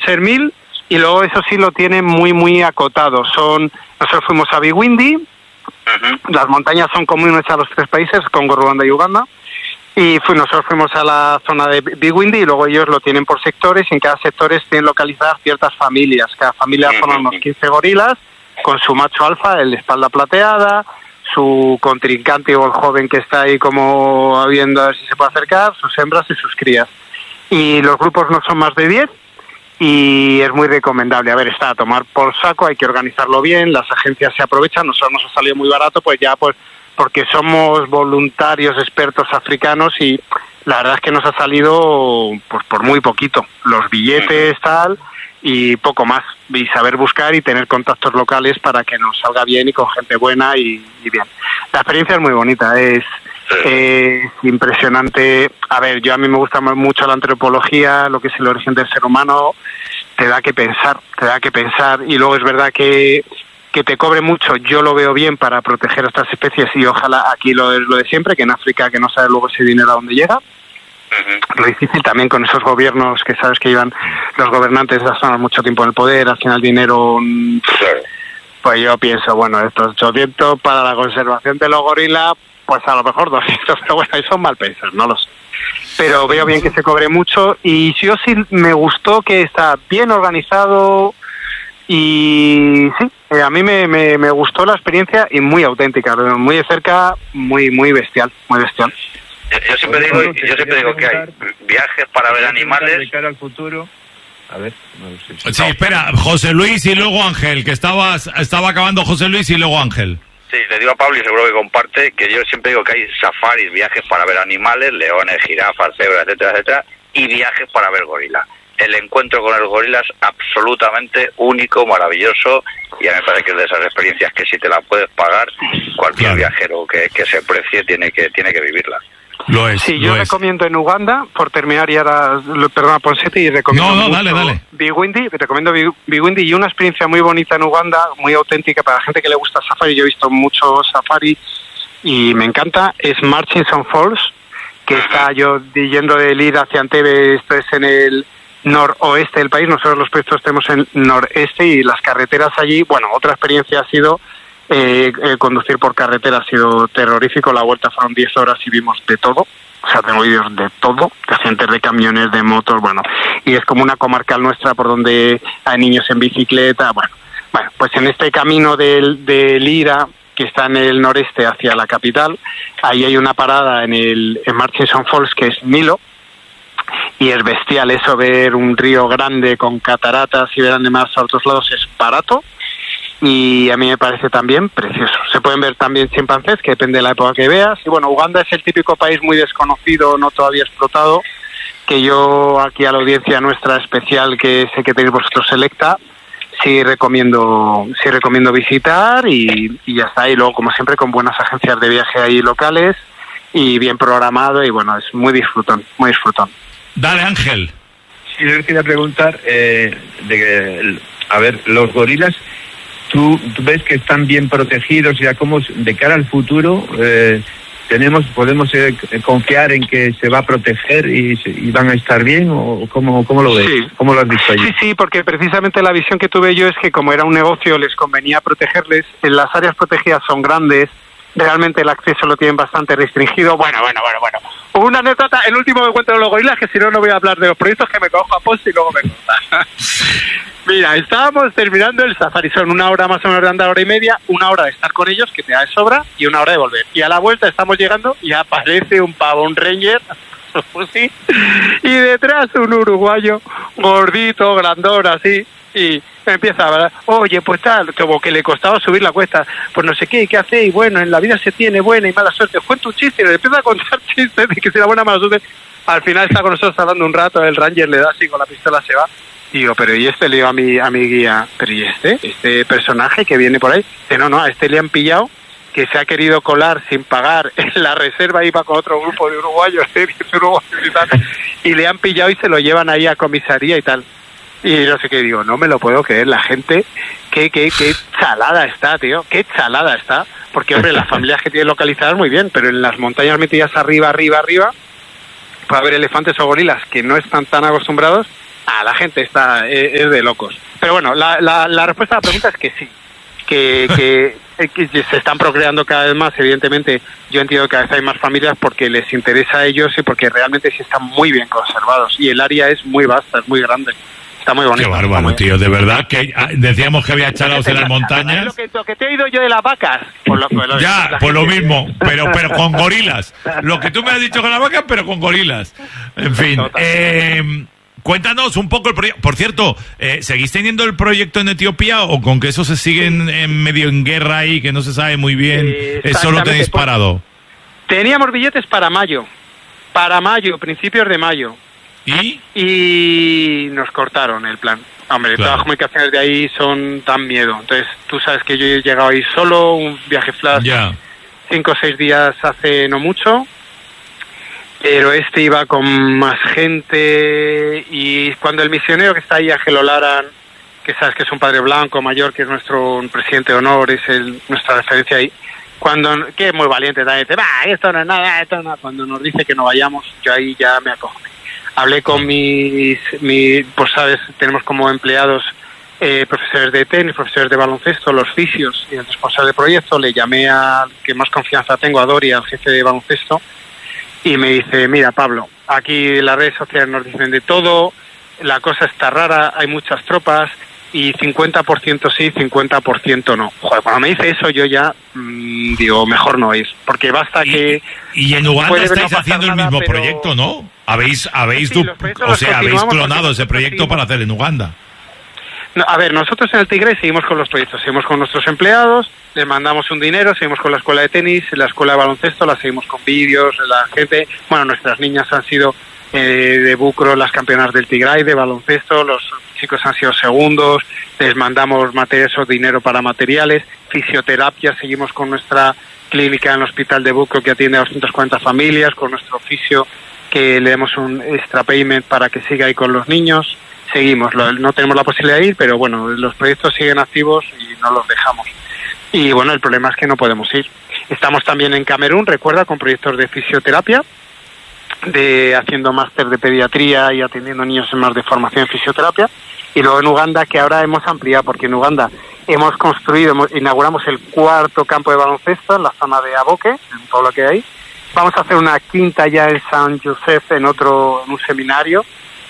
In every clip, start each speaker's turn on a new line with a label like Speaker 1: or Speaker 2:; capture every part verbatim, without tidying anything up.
Speaker 1: ser mil, y luego eso sí lo tienen muy, muy acotado. Son, nosotros fuimos a Bigwindi, uh-huh. Las montañas son comunes a los tres países, Congo, Ruanda y Uganda, y fui, nosotros fuimos a la zona de Bigwindi y luego ellos lo tienen por sectores, y en cada sector tienen localizadas ciertas familias. Cada familia forma unos quince gorilas, con su macho alfa, el de espalda plateada, su contrincante o el joven que está ahí como viendo a ver si se puede acercar, sus hembras y sus crías. Y los grupos no son más de diez, y es muy recomendable. A ver, está a tomar por saco, hay que organizarlo bien, las agencias se aprovechan, nosotros nos ha salido muy barato, pues ya pues porque somos voluntarios expertos africanos, y la verdad es que nos ha salido pues por muy poquito, los billetes, tal, y poco más, y saber buscar y tener contactos locales para que nos salga bien y con gente buena y, y bien. La experiencia es muy bonita, es eh, impresionante. A ver, yo a mí me gusta mucho la antropología, lo que es el origen del ser humano, te da que pensar, te da que pensar, y luego es verdad que que te cobre mucho, yo lo veo bien para proteger a estas especies, y ojalá aquí lo, lo de siempre, que en África que no sabe luego ese dinero a dónde llega. Uh-huh. Lo difícil también con esos gobiernos que sabes que llevan los gobernantes de las zonas mucho tiempo en el poder, al final dinero, pues yo pienso, bueno, estos ochocientos para la conservación de los gorilas, pues a lo mejor doscientos, pero bueno, eso es mal pensar, no lo sé. Pero veo bien que se cobre mucho, y yo sí me gustó que está bien organizado. Y sí, eh, a mí me, me, me gustó la experiencia, y muy auténtica, muy de cerca, muy muy bestial, muy bestial.
Speaker 2: Yo, yo siempre digo, yo siempre digo que hay viajes para ver animales.
Speaker 3: De cara al futuro. A ver, no sé.
Speaker 4: Sí, espera, José Luis y luego Ángel, que estaba, estaba acabando José Luis y luego Ángel.
Speaker 2: Sí, le digo a Pablo, y seguro que comparte, que yo siempre digo que hay safaris, viajes para ver animales, leones, jirafas, cebras, etcétera, etcétera, y viajes para ver gorilas. El encuentro con el gorila es absolutamente único, maravilloso, y a mí me parece que es de esas experiencias que si te la puedes pagar, cualquier claro. viajero que, que se precie tiene que tiene que vivirla.
Speaker 4: Lo es.
Speaker 1: Sí,
Speaker 4: lo
Speaker 1: yo
Speaker 4: es.
Speaker 1: recomiendo en Uganda, por terminar, y ahora, perdona, Ponsete, y recomiendo
Speaker 4: no, no,
Speaker 1: mucho
Speaker 4: dale, dale.
Speaker 1: Bigwindi, recomiendo Bigwindi, y una experiencia muy bonita en Uganda, muy auténtica para la gente que le gusta safari. Yo he visto muchos safaris y me encanta, es Murchison Falls, que está yo yendo de Lille hacia Entebbe, esto es en el noroeste del país, nosotros los proyectos tenemos en noreste, y las carreteras allí, bueno, otra experiencia ha sido eh, eh, conducir por carretera, ha sido terrorífico. La vuelta fueron diez horas y vimos de todo, o sea, tengo vídeos de todo, de accidentes de camiones, de motos, bueno, y es como una comarcal nuestra por donde hay niños en bicicleta, bueno, bueno, pues en este camino del de Lira, que está en el noreste hacia la capital, ahí hay una parada en el en Murchison Falls, que es Nilo, y es bestial eso, ver un río grande con cataratas y ver además a otros lados es barato, y a mí me parece también precioso. Se pueden ver también chimpancés, que depende de la época que veas, y bueno, Uganda es el típico país muy desconocido, no todavía explotado, que yo aquí a la audiencia nuestra especial, que sé que tenéis vosotros selecta, sí recomiendo sí recomiendo visitar, y, y ya está. Y luego, como siempre, con buenas agencias de viaje ahí locales, y bien programado, y bueno, es muy disfrutón, muy disfrutón.
Speaker 4: Dale, Ángel.
Speaker 3: Sí, yo quería preguntar, eh, de que, a ver, los gorilas, ¿tú, tú ves que están bien protegidos? Ya como de cara al futuro, eh, tenemos podemos eh, confiar en que se va a proteger y, y van a estar bien, o cómo, cómo lo ves,
Speaker 1: sí.
Speaker 3: ¿Cómo lo has visto allí?
Speaker 1: Sí, sí, porque precisamente la visión que tuve yo es que como era un negocio les convenía protegerles. En las áreas protegidas son grandes, realmente el acceso lo tienen bastante restringido. Bueno, bueno, bueno, bueno. Una anécdota, el último encuentro de los gorilas, que si no, no voy a hablar de los proyectos, que me cojo a post y luego me corta. Mira, estábamos terminando el safari, son una hora más o menos de andar, hora y media, una hora de estar con ellos, que te da de sobra, y una hora de volver. Y a la vuelta estamos llegando y aparece un pavo, un ranger, sí, y detrás un uruguayo gordito, grandón, así, y me empieza a hablar, oye, pues tal, como que le costaba subir la cuesta, pues no sé qué, ¿qué hace? Y bueno, en la vida se tiene buena y mala suerte. Cuenta un chiste y le empieza a contar chistes de que si la buena mala suerte. Al final está con nosotros hablando un rato, el ranger le da así, con la pistola se va. Y digo, pero ¿y este? Le digo a mi, a mi guía, ¿pero y este? ¿Este personaje que viene por ahí? Dice, no, no, a este le han pillado, que se ha querido colar sin pagar en la reserva, iba con otro grupo de uruguayos, uruguayos y tal, y le han pillado y se lo llevan ahí a comisaría y tal. Y no sé qué, digo, no me lo puedo creer, la gente, qué, qué, qué chalada está, tío, qué chalada está, porque hombre, las familias que tienen localizadas muy bien, pero en las montañas metidas arriba, arriba, arriba, puede haber elefantes o gorilas que no están tan acostumbrados Ah, la gente está es, es de locos. Pero bueno, la, la, la respuesta a la pregunta es que sí, que, que, que se están procreando cada vez más. Evidentemente, yo entiendo que cada vez hay más familias porque les interesa a ellos y porque realmente sí están muy bien conservados. Y el área es muy vasta, es muy grande. Está muy bonito.
Speaker 4: Qué bárbaro, tío, de verdad que decíamos que había chalaos en las montañas.
Speaker 1: Lo que, lo que te he oído yo de las vacas. Por lo, por lo,
Speaker 4: ya, pues lo mismo, pero pero con gorilas. Lo que tú me has dicho con las vacas, pero con gorilas. En fin, eh, cuéntanos un poco el proyecto. Por cierto, eh, ¿seguís teniendo el proyecto en Etiopía o con que eso se sigue en, en medio en guerra ahí, que no se sabe muy bien? Eh, ¿Eso lo tenéis parado?
Speaker 1: Teníamos billetes para mayo, para mayo, principios de mayo.
Speaker 4: ¿Y?
Speaker 1: Y nos cortaron el plan. Hombre, claro. Todas las comunicaciones de ahí son tan miedo. Entonces, tú sabes que yo he llegado ahí solo, un viaje flash,
Speaker 4: yeah.
Speaker 1: cinco o seis días hace no mucho, pero este iba con más gente. Y cuando el misionero que está ahí, Ángel Olaran, que sabes que es un padre blanco mayor, que es nuestro presidente de honor, es el, nuestra referencia ahí, cuando que es muy valiente, también dice, va, esto no es nada, esto no. Cuando nos dice que no vayamos, yo ahí ya me acojo. Hablé con mis, mis, pues sabes, tenemos como empleados eh, profesores de tenis, profesores de baloncesto, los fisios y el responsable de proyecto. Le llamé al que más confianza tengo, a Dori, al jefe de baloncesto, y me dice, mira Pablo, aquí las redes sociales nos dicen de todo, la cosa está rara, hay muchas tropas y cincuenta por ciento sí, cincuenta por ciento no. Joder, cuando me dice eso yo ya mmm, digo, mejor no ir, porque basta
Speaker 4: y,
Speaker 1: que...
Speaker 4: Y en Uganda estáis no haciendo el mismo nada, pero... proyecto, ¿no? Habéis, habéis,
Speaker 1: sí,
Speaker 4: du... o sea, habéis clonado ese proyecto para hacer en Uganda.
Speaker 1: No, a ver, nosotros en el Tigre seguimos con los proyectos, seguimos con nuestros empleados, les mandamos un dinero, seguimos con la escuela de tenis, la escuela de baloncesto, la seguimos con vídeos, la gente, bueno, nuestras niñas han sido eh, de bucro las campeonas del Tigray, de baloncesto, los chicos han sido segundos, les mandamos materiales o dinero para materiales, fisioterapia, seguimos con nuestra clínica en el hospital de bucro que atiende a doscientas cuarenta familias, con nuestro fisio que le damos un extra payment para que siga ahí con los niños. Seguimos, no tenemos la posibilidad de ir, pero bueno, los proyectos siguen activos y no los dejamos. Y bueno, el problema es que no podemos ir. Estamos también en Camerún, recuerda, con proyectos de fisioterapia, de haciendo máster de pediatría y atendiendo niños en más de formación en fisioterapia. Y luego en Uganda, que ahora hemos ampliado, porque en Uganda hemos construido, inauguramos el cuarto campo de baloncesto en la zona de Aboke, en todo lo que hay. Vamos a hacer una quinta ya en San Joseph, en otro, en un seminario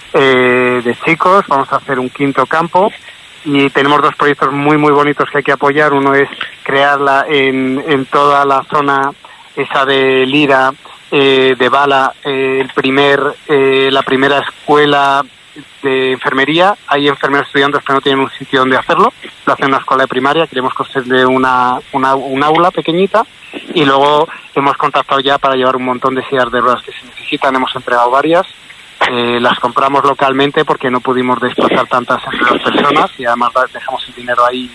Speaker 1: eh, de chicos. Vamos a hacer un quinto campo y tenemos dos proyectos muy muy bonitos que hay que apoyar. Uno es crearla en, en toda la zona esa de Lira, eh, de Bala, eh, el primer, eh, la primera escuela de enfermería. Hay enfermeros estudiantes que no tienen un sitio donde hacerlo, lo hacen en una escuela de primaria. Queremos construirle una, una, un aula pequeñita y luego hemos contactado ya para llevar un montón de sillas de ruedas que se necesitan. Hemos entregado varias, eh, las compramos localmente porque no pudimos desplazar tantas entre las personas y además dejamos el dinero ahí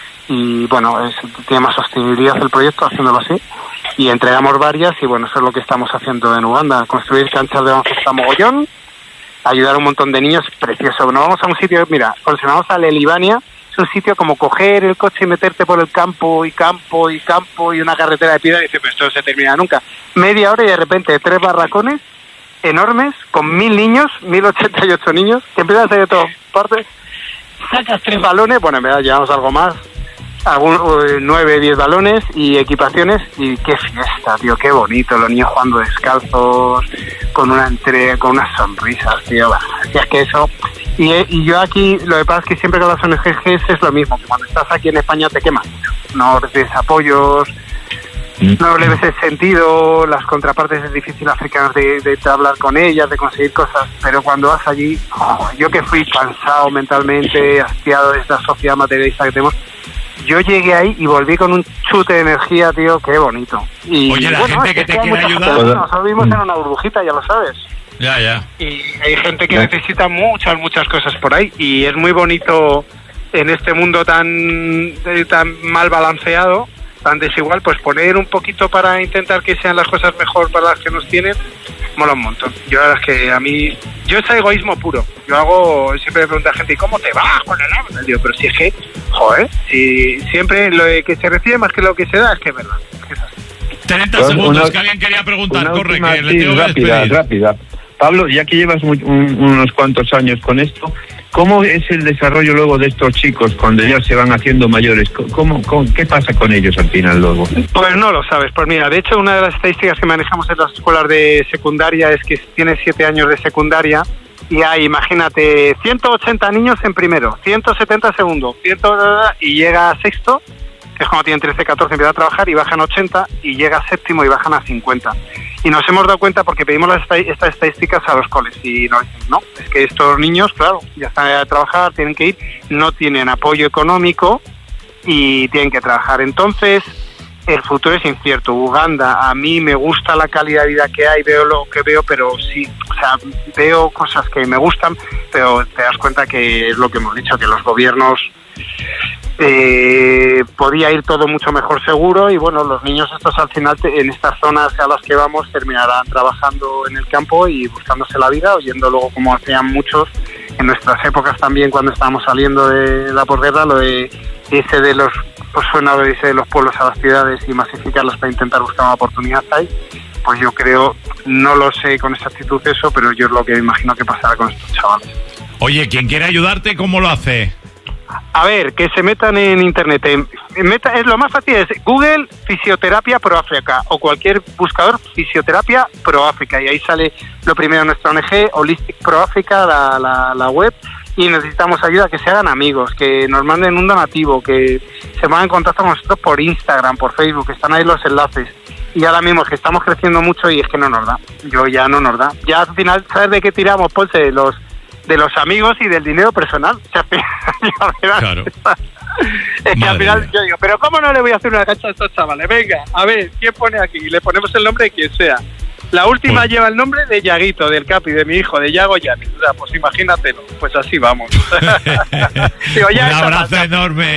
Speaker 1: y bueno, es, tiene más sostenibilidad el proyecto haciéndolo así. Y entregamos varias y bueno, eso es lo que estamos haciendo en Uganda, construir canchas de baloncesto a mogollón, ayudar a un montón de niños, precioso. Nos vamos a un sitio, mira, cuando nos vamos a Lelibania, es un sitio como coger el coche y meterte por el campo y campo y campo y una carretera de piedra y dices, pues esto no se termina nunca. Media hora y de repente tres barracones enormes con mil niños, mil ochenta y ocho niños, que empiezan a hacer de todas partes, sacas tres balones, bueno, en verdad llevamos algo más, algún, uh, nueve, diez balones y equipaciones y qué fiesta, tío, qué bonito, los niños jugando descalzos, con una entrega, con unas sonrisas, tío, y es que eso, y, y yo aquí, lo que pasa es que siempre con las O N Ges es lo mismo, que cuando estás aquí en España te queman mucho, no recibes apoyos, no le ves el sentido, las contrapartes es difícil africanas de, de, de hablar con ellas, de conseguir cosas, pero cuando vas allí, oh, yo que fui cansado mentalmente, hastiado de esta sociedad materialista que tenemos, yo llegué ahí y volví con un chute de energía, tío, qué bonito. Y,
Speaker 4: Oye, la
Speaker 1: bueno,
Speaker 4: gente que te quiere ayudar...
Speaker 1: Nosotros vivimos en una burbujita, ya lo sabes.
Speaker 4: Ya, ya.
Speaker 1: Y hay gente que necesita muchas, muchas cosas por ahí. Y es muy bonito en este mundo tan, tan mal balanceado, tan desigual, pues poner un poquito para intentar que sean las cosas mejor para las que nos tienen, mola un montón. Yo la verdad es que a mí, yo es egoísmo puro. Yo hago, siempre me pregunta a gente, ¿y cómo te va con el agua? Digo, pero si es que, joder, si siempre lo que se recibe más que lo que se da, es que es verdad. Es así.
Speaker 4: treinta segundos, una, que alguien quería preguntar, corre, que le tengo que
Speaker 3: rápida,
Speaker 4: despedir.
Speaker 3: rápida. Pablo, ya que llevas un, un, unos cuantos años con esto, ¿cómo es el desarrollo luego de estos chicos cuando ya se van haciendo mayores? ¿Cómo, cómo, ¿Qué pasa con ellos al final luego?
Speaker 1: Pues no lo sabes. Pues mira, de hecho, una de las estadísticas que manejamos en las escuelas de secundaria es que tiene siete años de secundaria y hay, imagínate, ciento ochenta niños en primero, ciento setenta en segundo, cien, y llega a sexto, que es cuando tienen trece, catorce, empiezan a trabajar y bajan ochenta, y llega a séptimo y bajan a cincuenta. Y nos hemos dado cuenta porque pedimos las esta- estas estadísticas a los coles y nos dicen, no, es que estos niños, claro, ya están a trabajar, tienen que ir, no tienen apoyo económico y tienen que trabajar. Entonces, el futuro es incierto. Uganda, a mí me gusta la calidad de vida que hay, veo lo que veo, pero sí, o sea, veo cosas que me gustan, pero te das cuenta que es lo que hemos dicho, que los gobiernos... Eh, podía ir todo mucho mejor seguro y bueno, los niños estos al final te, en estas zonas a las que vamos terminarán trabajando en el campo y buscándose la vida, oyendo luego como hacían muchos en nuestras épocas también cuando estábamos saliendo de la posguerra, lo de ese de los pues suena de ese de los pueblos a las ciudades y masificarlas para intentar buscar una oportunidad ahí. Pues yo creo, no lo sé con exactitud eso, pero yo es lo que imagino que pasará con estos chavales.
Speaker 4: Oye, quien quiera ayudarte, ¿cómo lo hace?
Speaker 1: A ver, que se metan en internet. En, en meta, es lo más fácil es Google Fisioterapia Proáfrica o cualquier buscador Fisioterapia Proáfrica y ahí sale lo primero de nuestra O N G, Holistic Proáfrica, la, la, la web, y necesitamos ayuda, que se hagan amigos, que nos manden un donativo, que se pongan en contacto con nosotros por Instagram, por Facebook, que están ahí los enlaces. Y ahora mismo es que estamos creciendo mucho y es que no nos da. Yo ya no nos da. Ya al final, ¿sabes de qué tiramos, Ponce? Los de los amigos y del dinero personal. O sea, al final,
Speaker 4: claro.
Speaker 1: Es que
Speaker 4: Madre
Speaker 1: al final
Speaker 4: mía.
Speaker 1: yo digo, pero ¿cómo no le voy a hacer una cancha a estos chavales? Venga, a ver, ¿quién pone aquí? Y le ponemos el nombre de quien sea. La última
Speaker 4: Pues-
Speaker 1: lleva el nombre de Yaguito, del Capi, de mi hijo, de Yago Yanis. O sea, pues imagínatelo. Pues así vamos. Digo, ya
Speaker 4: Un
Speaker 1: está
Speaker 4: abrazo
Speaker 1: mal.
Speaker 4: enorme.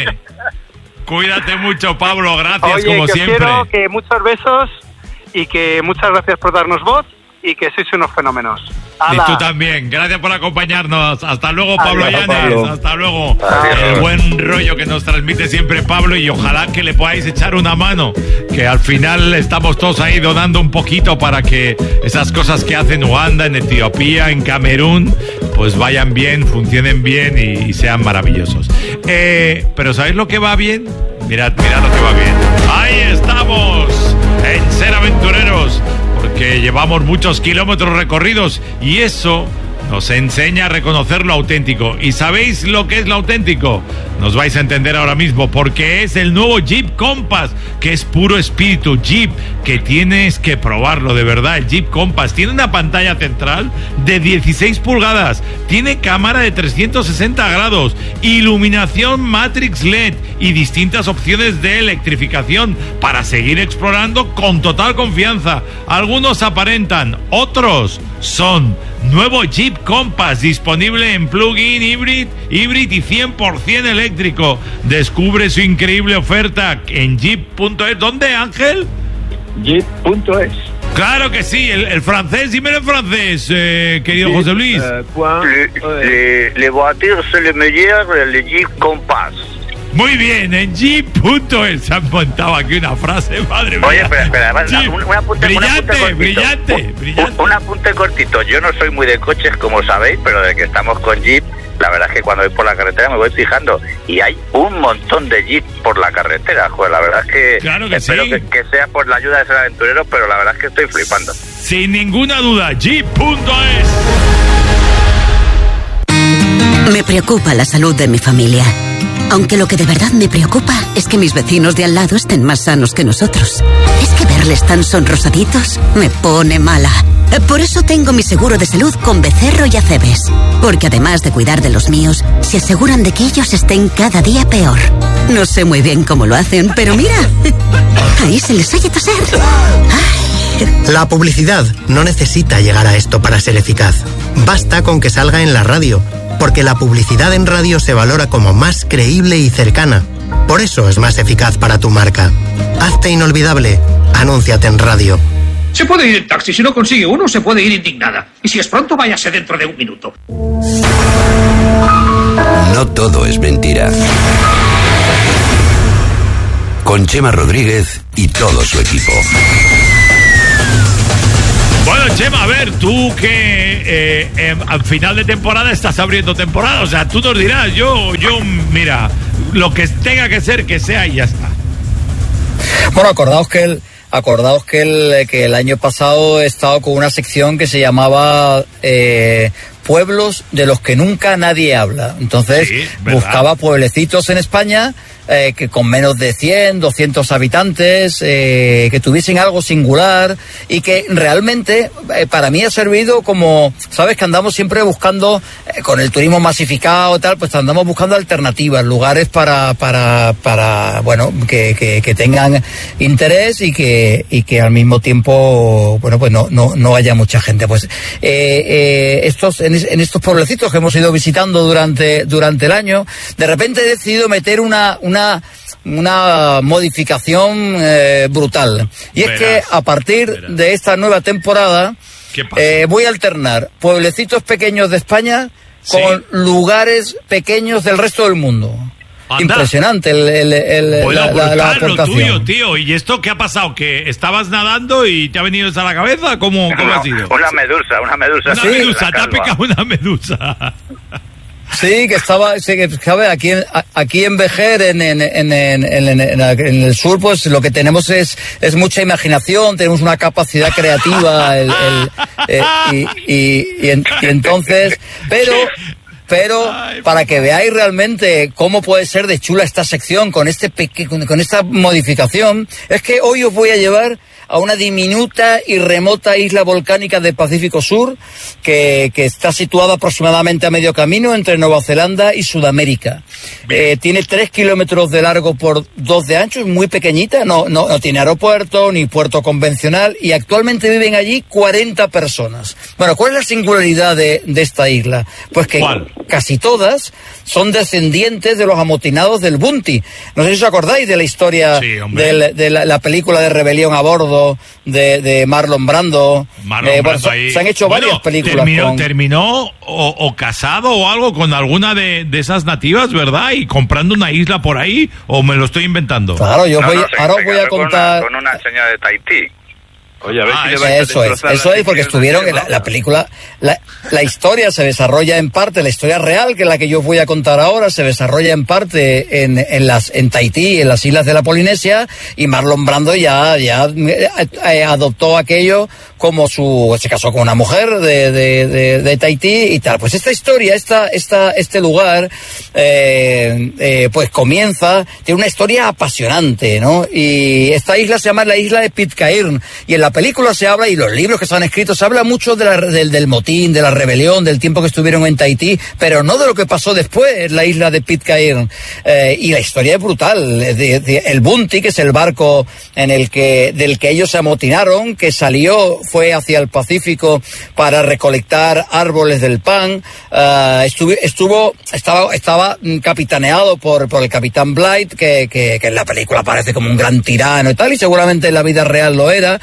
Speaker 4: Cuídate mucho, Pablo. Gracias,
Speaker 1: Oye,
Speaker 4: como
Speaker 1: que os
Speaker 4: siempre.
Speaker 1: quiero, que muchos besos y que muchas gracias por darnos voz y que sois unos fenómenos.
Speaker 4: Y
Speaker 1: ¡Hala!
Speaker 4: tú también. Gracias por acompañarnos. Hasta luego, Pablo
Speaker 1: Adiós,
Speaker 4: Llanes.
Speaker 3: Pablo.
Speaker 4: Hasta luego.
Speaker 2: Adiós.
Speaker 4: El buen rollo que nos transmite siempre Pablo y ojalá que le podáis echar una mano. Que al final estamos todos ahí donando un poquito para que esas cosas que hacen Uganda, en Etiopía, en Camerún, pues vayan bien, funcionen bien y, y sean maravillosos. Eh, pero ¿sabéis lo que va bien? Mirad, mirad lo que va bien. Ahí estamos, en Ser Aventureros, porque llevamos muchos kilómetros recorridos y eso nos enseña a reconocer lo auténtico. ¿Y sabéis lo que es lo auténtico? Nos vais a entender ahora mismo, porque es el nuevo Jeep Compass, que es puro espíritu Jeep, que tienes que probarlo de verdad. El Jeep Compass tiene una pantalla central de dieciséis pulgadas, tiene cámara de trescientos sesenta grados, iluminación Matrix L E D y distintas opciones de electrificación para seguir explorando con total confianza. Algunos aparentan, otros son. Nuevo Jeep Compass, disponible en plug-in, híbrido, híbrido y cien por ciento eléctrico. Descubre su increíble oferta en jeep punto es. ¿Dónde, Ángel?
Speaker 3: Jeep punto es.
Speaker 4: Claro que sí, el, el francés, dímelo en francés, eh, querido José Luis.
Speaker 3: Eh, point,
Speaker 2: Le,
Speaker 3: eh,
Speaker 2: le, les voitures, c'est le meilleur, le Jeep Compass.
Speaker 4: Muy bien, en jeep punto es. Se han montado aquí una frase, madre mía.
Speaker 2: Oye, espera, espera, espera,
Speaker 4: Jeep.
Speaker 2: un, un apunte, un apunte
Speaker 4: brillante,
Speaker 2: cortito.
Speaker 4: brillante,
Speaker 2: Un-
Speaker 4: brillante.
Speaker 2: Un, un apunte cortito. Yo no soy muy de coches, como sabéis, pero de que estamos con Jeep, la verdad es que cuando voy por la carretera me voy fijando y hay un montón de Jeep por la carretera. Joder, la verdad es que,
Speaker 4: Claro que
Speaker 2: espero
Speaker 4: sí.
Speaker 2: que, que sea por la ayuda de Ser Aventurero, pero la verdad es que estoy flipando.
Speaker 4: Sin ninguna duda, jeep punto es.
Speaker 5: Me preocupa la salud de mi familia. Aunque lo que de verdad me preocupa es que mis vecinos de al lado estén más sanos que nosotros. Es que verles tan sonrosaditos me pone mala. Por eso tengo mi seguro de salud con Becerro y Acebes. Porque además de cuidar de los míos, se aseguran de que ellos estén cada día peor. No sé muy bien cómo lo hacen, pero mira, ahí se les oye toser. Ay.
Speaker 6: La publicidad no necesita llegar a esto para ser eficaz. Basta con que salga en la radio, porque la publicidad en radio se valora como más creíble y cercana. Por eso es más eficaz para tu marca. Hazte inolvidable. Anúnciate en radio.
Speaker 7: Se puede ir en taxi. Si no consigue uno, se puede ir indignada. Y si es pronto, váyase dentro de un minuto.
Speaker 8: No todo es mentira. Con Chema Rodríguez y todo su equipo.
Speaker 4: Bueno, Chema, a ver, tú que eh, eh, al final de temporada estás abriendo temporada, o sea, tú nos dirás, yo, yo, mira, lo que tenga que ser, que sea y ya está.
Speaker 9: Bueno, acordaos que el, acordaos que el, que el año pasado he estado con una sección que se llamaba eh, Pueblos de los que nunca nadie habla. Entonces, sí, buscaba pueblecitos en España eh, que con menos de cien, doscientos habitantes, eh, que tuviesen algo singular y que realmente eh, para mí ha servido como, sabes que andamos siempre buscando, eh, con el turismo masificado y tal, pues andamos buscando alternativas, lugares para, para, para bueno, que, que, que tengan interés y que, y que al mismo tiempo, bueno, pues no, no, no haya mucha gente. Pues eh, eh, estos, en, en estos pueblecitos que hemos ido visitando durante, durante el año, de repente he decidido meter una, una Una, una modificación eh, brutal. Y verás, es que a partir verás. de esta nueva temporada eh, voy a alternar pueblecitos pequeños de España ¿Sí? con lugares pequeños del resto del mundo. Anda. Impresionante el, el, el,
Speaker 4: bueno,
Speaker 9: la, la, la aportación.
Speaker 4: Lo tuyo, tío. ¿Y esto qué ha pasado? ¿Que estabas nadando y te ha venido eso a la cabeza? ¿Cómo, cómo
Speaker 2: no,
Speaker 4: ha sido?
Speaker 2: Una medusa, una medusa.
Speaker 4: Una
Speaker 2: sí,
Speaker 4: medusa, te ha picado una medusa.
Speaker 9: Sí, que estaba, sí, que sabe, aquí en, aquí en Vejer, en, en, en, en, en, en, en el sur, pues lo que tenemos es, es mucha imaginación, tenemos una capacidad creativa, el, el, eh, y, y, y, en, y entonces, pero, pero para que veáis realmente cómo puede ser de chula esta sección con este peque, con, con esta modificación, es que hoy os voy a llevar a una diminuta y remota isla volcánica del Pacífico Sur que, que está situada aproximadamente a medio camino entre Nueva Zelanda y Sudamérica. Eh, tiene tres kilómetros de largo por dos de ancho, es muy pequeñita, no, no, no tiene aeropuerto ni puerto convencional y actualmente viven allí cuarenta personas. Bueno, ¿cuál es la singularidad de, de esta isla? Pues que ¿Cuál? casi todas son descendientes de los amotinados del Bounty. No sé si os acordáis de la historia sí, de, de la, la película de Rebelión a Bordo de, de Marlon Brando. Marlon eh, Brando bueno, se han hecho bueno, varias películas.
Speaker 4: Terminó,
Speaker 9: con...
Speaker 4: terminó o, o casado o algo con alguna de, de esas nativas, ¿verdad? Y comprando una isla por ahí, ¿o me lo estoy inventando?
Speaker 9: Claro, yo
Speaker 2: no,
Speaker 9: voy,
Speaker 2: no, se,
Speaker 9: ahora
Speaker 2: se
Speaker 9: os voy a contar...
Speaker 2: Con una, con una señora de Tahití.
Speaker 3: Oye, a ver
Speaker 9: ah,
Speaker 3: si
Speaker 9: eso,
Speaker 3: le
Speaker 9: eso es, eso es porque estuvieron, la, la película, la, la historia se desarrolla en parte, la historia real, que es la que yo os voy a contar ahora, se desarrolla en parte en, en las, en Tahití, en las islas de la Polinesia, y Marlon Brando ya, ya eh, adoptó aquello como su, se casó con una mujer de, de, de, de Tahití y tal. Pues esta historia, esta, esta, este lugar, eh, eh, pues comienza, tiene una historia apasionante, ¿no? Y esta isla se llama la isla de Pitcairn, y en la película se habla, y los libros que se han escrito, se habla mucho de la, del, del motín, de la rebelión, del tiempo que estuvieron en Tahití, pero no de lo que pasó después en la isla de Pitcairn. Eh, y la historia es brutal. De, de, el Bounty, que es el barco en el que, del que ellos se amotinaron, que salió, fue hacia el Pacífico para recolectar árboles del pan, uh, estuvo, estuvo, estaba, estaba capitaneado por, por el capitán Bligh, que, que, que en la película parece como un gran tirano y tal, y seguramente en la vida real lo era.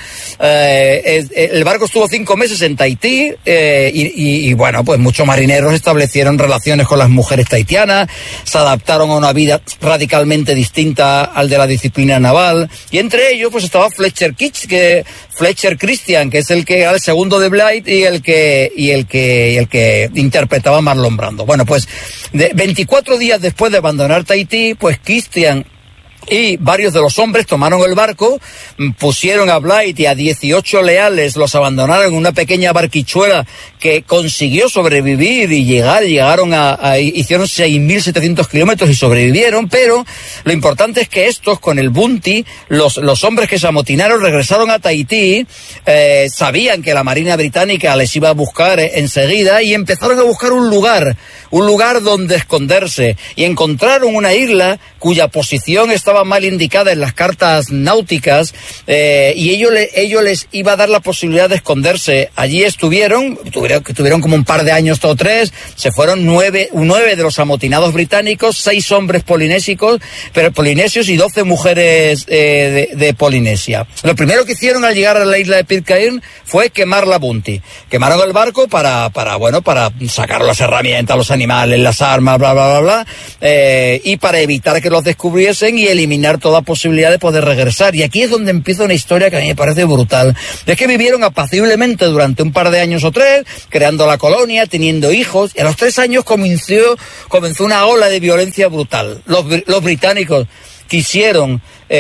Speaker 9: Eh, eh, el barco estuvo cinco meses en Tahití eh, y, y, y bueno, pues muchos marineros establecieron relaciones con las mujeres tahitianas, se adaptaron a una vida radicalmente distinta al de la disciplina naval, y entre ellos pues estaba Fletcher Kitch, que Fletcher Christian, que es el que era el segundo de Bligh y el que y el que y el que interpretaba a Marlon Brando. Bueno, pues de veinticuatro días después de abandonar Tahití, pues Christian y varios de los hombres tomaron el barco, pusieron a Bligh y a dieciocho leales, los abandonaron en una pequeña barquichuela que consiguió sobrevivir y llegar, llegaron a, a hicieron seis mil setecientos kilómetros y sobrevivieron, pero lo importante es que estos, con el Bounty, los, los hombres que se amotinaron regresaron a Tahití, eh, sabían que la Marina Británica les iba a buscar eh, enseguida, y empezaron a buscar un lugar, un lugar donde esconderse, y encontraron una isla cuya posición estaba mal indicada en las cartas náuticas, eh, y ellos, le, ellos les iba a dar la posibilidad de esconderse. Allí estuvieron, tuvieron, tuvieron como un par de años o tres, se fueron nueve, nueve de los amotinados británicos, seis hombres polinésicos, pero polinesios y doce mujeres eh, de, de Polinesia. Lo primero que hicieron al llegar a la isla de Pitcairn fue quemar la Bounty. Quemaron el barco para, para bueno, para sacar las herramientas, los animales, las armas, bla, bla, bla, bla, eh, y para evitar que los descubriesen y eliminar eliminar toda posibilidad de poder regresar. Y aquí es donde empieza una historia que a mí me parece brutal. Es que vivieron apaciblemente durante un par de años o tres, creando la colonia, teniendo hijos, y a los tres años comenzó, comenzó una ola de violencia brutal. Los, los británicos quisieron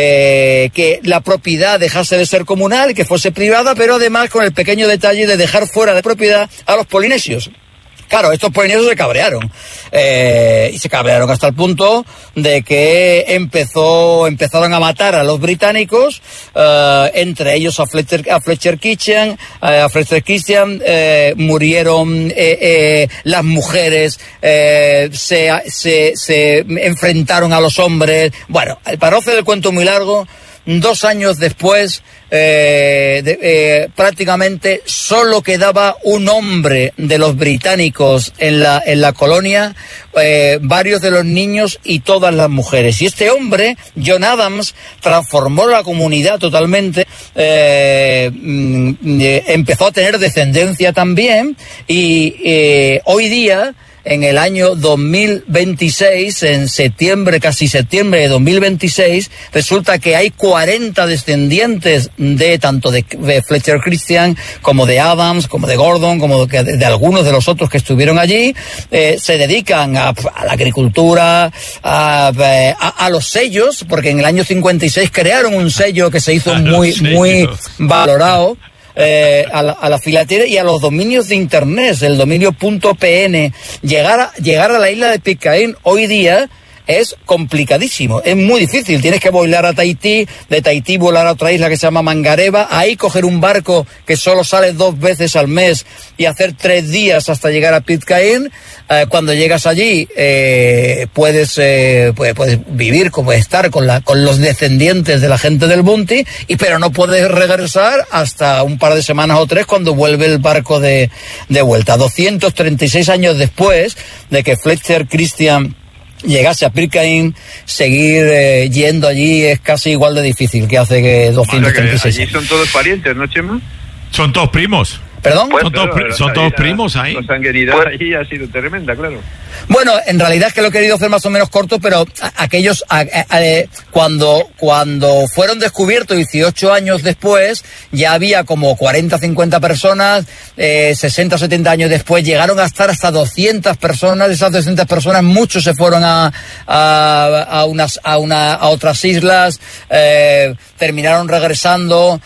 Speaker 9: eh, que la propiedad dejase de ser comunal y que fuese privada, pero además con el pequeño detalle de dejar fuera de propiedad a los polinesios. Claro, estos polinesios se cabrearon, eh, y se cabrearon hasta el punto de que empezó, empezaron a matar a los británicos, eh, entre ellos a Fletcher, a Fletcher Christian, eh, a Fletcher Christian, eh, murieron eh, eh, las mujeres, eh, se, se, se enfrentaron a los hombres. Bueno, para no hacer el cuento muy largo, dos años después, eh, de, eh, prácticamente solo quedaba un hombre de los británicos en la, en la colonia, eh, varios de los niños y todas las mujeres. Y este hombre, John Adams, transformó la comunidad totalmente, eh, eh, empezó a tener descendencia también, y eh, hoy día, en el año dos mil veintiséis, en septiembre, casi septiembre de dos mil veintiséis, resulta que hay cuarenta descendientes de tanto de, de Fletcher Christian como de Adams, como de Gordon, como de, de algunos de los otros que estuvieron allí. Eh, se dedican a, a la agricultura, a, a, a los sellos, porque en el año cincuenta y seis crearon un sello que se hizo a muy, muy valorado. Eh, a, la, a la filatería y a los dominios de internet, el dominio .pn. Llegar a, llegar a la isla de Pitcairn hoy día es complicadísimo, es muy difícil. Tienes que volar a Tahití, de Tahití volar a otra isla que se llama Mangareva, ahí coger un barco que solo sale dos veces al mes y hacer tres días hasta llegar a Pitcairn. Eh, cuando llegas allí eh, puedes, eh, puedes puedes vivir, como estar con la con los descendientes de la gente del Bounty, y pero no puedes regresar hasta un par de semanas o tres cuando vuelve el barco de, de vuelta. doscientos treinta y seis años después de que Fletcher Christian llegase a Pitcairn, seguir eh, yendo allí es casi igual de difícil que hace que doscientos treinta y seis.
Speaker 3: Allí son todos parientes, ¿no, Chema?
Speaker 4: Son todos primos.
Speaker 9: ¿Perdón?
Speaker 4: Pues, son todos, pri son todos primos ahí.
Speaker 3: La sanguinidad pues, allí ha sido tremenda, claro.
Speaker 9: Bueno, en realidad es que lo he querido hacer más o menos corto, pero a, aquellos, a, a, a, cuando, cuando fueron descubiertos dieciocho años después, ya había como cuarenta, cincuenta personas, eh, sesenta, setenta años después, llegaron a estar hasta doscientas personas. De esas doscientas personas, muchos se fueron a, a, a, unas, a, una, a otras islas, eh, terminaron regresando.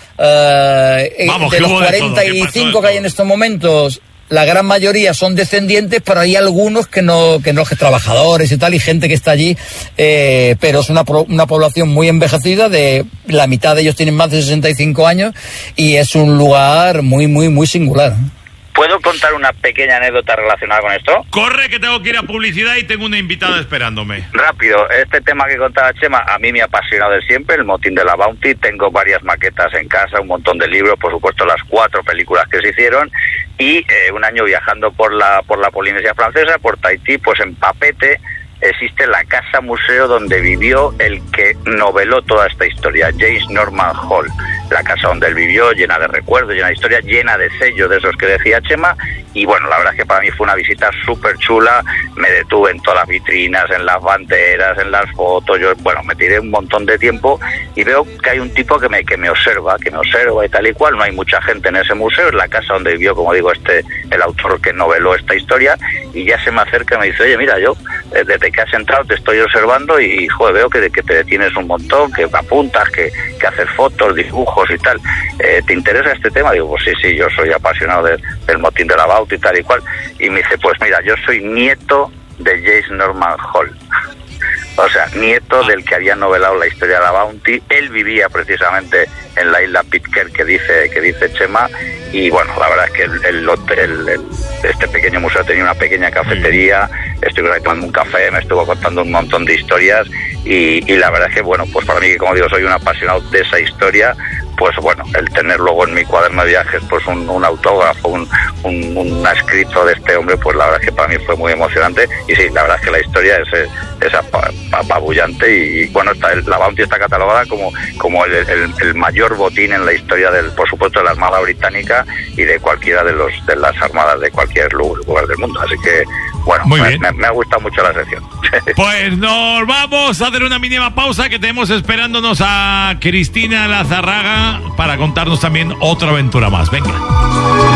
Speaker 9: Eh,
Speaker 4: Vamos,
Speaker 9: de los cuarenta y cinco que hay en estos momentos, la gran mayoría son descendientes, pero hay algunos que no, que no, que trabajadores y tal, y gente que está allí, eh, pero es una, una población muy envejecida, de la mitad de ellos tienen más de sesenta y cinco años, y es un lugar muy, muy, muy singular.
Speaker 2: ¿Puedo contar una pequeña anécdota relacionada con esto?
Speaker 4: Corre, que tengo que ir a publicidad y tengo una invitada esperándome.
Speaker 2: Rápido, este tema que contaba Chema a mí me ha apasionado de siempre, el motín de la Bounty. Tengo varias maquetas en casa, un montón de libros, por supuesto las cuatro películas que se hicieron, y eh, un año viajando por la por la Polinesia Francesa, por Tahití, pues en Papeete existe la casa museo donde vivió el que noveló toda esta historia, James Norman Hall. La casa donde él vivió, llena de recuerdos, llena de historia, llena de sellos de esos que decía Chema, y bueno, la verdad es que para mí fue una visita súper chula. Me detuve en todas las vitrinas, en las banderas, en las fotos. Yo, bueno, me tiré un montón de tiempo y veo que hay un tipo que me, que me observa, que me observa y tal y cual. No hay mucha gente en ese museo, es la casa donde vivió, como digo, este el autor que noveló esta historia, y ya se me acerca y me dice: oye, mira, yo desde que has entrado te estoy observando y, joder, veo que, que te detienes un montón, que apuntas, que, que haces fotos, dibujos y tal. Eh, ¿te interesa este tema? Digo, pues sí, sí, yo soy apasionado de, del motín de la Bounty y tal y cual. Y me dice: pues mira, yo soy nieto de James Norman Hall. O sea, nieto del que había novelado la historia de la Bounty. Él vivía precisamente en la isla Pitcairn que dice que dice Chema, y bueno, la verdad es que el, el, el, el, este pequeño museo tenía una pequeña cafetería, estuve ahí tomando un café, me estuvo contando un montón de historias, y, y la verdad es que, bueno, pues para mí, que como digo, soy un apasionado de esa historia, pues bueno, el tener luego en mi cuaderno de viajes pues un, un autógrafo, un, un, un escrito de este hombre, pues la verdad es que para mí fue muy emocionante. Y sí, la verdad es que la historia es, es apabullante y, y bueno, está, la Bounty está catalogada como, como el, el, el mayor botín en la historia del, por supuesto, de la Armada Británica y de cualquiera de los de las armadas de cualquier lugar del mundo. Así que bueno, me, me, me ha gustado mucho la sección.
Speaker 4: Pues nos vamos a hacer una mínima pausa, que tenemos esperándonos a Cristina Lazarraga para contarnos también otra aventura más. Venga.